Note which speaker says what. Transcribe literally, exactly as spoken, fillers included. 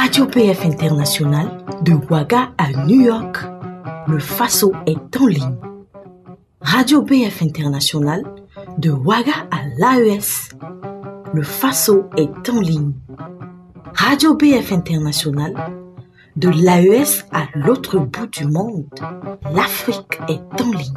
Speaker 1: Radio P F International, de Ouaga à New York, le Faso est en ligne. Radio P F International, de Ouaga à l'A E S, le Faso est en ligne. Radio P F International, de l'A E S à l'autre bout du monde, l'Afrique est en ligne.